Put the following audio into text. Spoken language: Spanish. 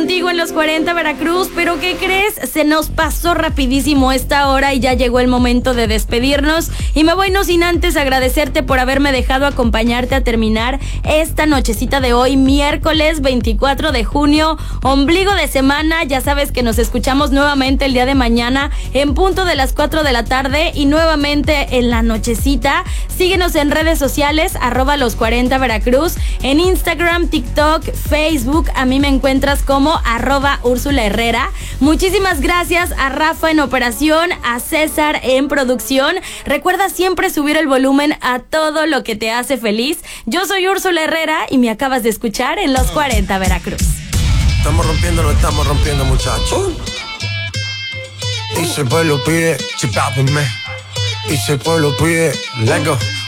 contigo en los 40 Veracruz, pero ¿qué crees? Se nos pasó rapidísimo esta hora y ya llegó el momento de despedirnos. Y me voy no sin antes agradecerte por haberme dejado acompañarte a terminar esta nochecita de hoy, miércoles 24 de junio, ombligo de semana. Ya sabes que nos escuchamos nuevamente el día de mañana en punto de las 4 de la tarde y nuevamente en la nochecita. Síguenos en redes sociales, @los 40 Veracruz, en Instagram, TikTok, Facebook. A mí me encuentras como @Úrsula Herrera. Muchísimas gracias a Rafa en operación, a César en producción. Recuerda siempre subir el volumen a todo lo que te hace feliz. Yo soy Úrsula Herrera y me acabas de escuchar en los 40 Veracruz. Estamos rompiendo, muchachos. Y si el pueblo pide, chipápenme. Y si el pueblo pide, let go.